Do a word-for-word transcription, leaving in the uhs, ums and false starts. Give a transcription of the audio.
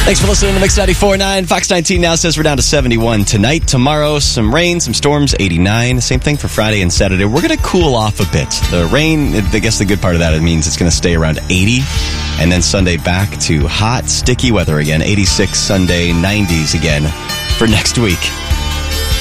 Thanks for listening to Mix ninety-four point nine. Fox nineteen now says we're down to seventy-one tonight. Tomorrow, some rain, some storms, eighty-nine. Same thing for Friday and Saturday. We're going to cool off a bit. The rain, I guess the good part of that, it means it's going to stay around eighty. And then Sunday back to hot, sticky weather again. eighty-six Sunday, nineties again for next week.